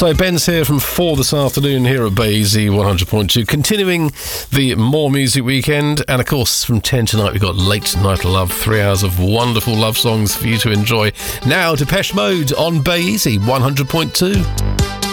So Ben's here from 4 this afternoon here at Bay Easy 100.2, continuing the More Music Weekend. And of course, from 10 tonight, we've got Late Night Love, 3 hours of wonderful love songs for you to enjoy. Now, Depeche Mode on Bay Easy 100.2.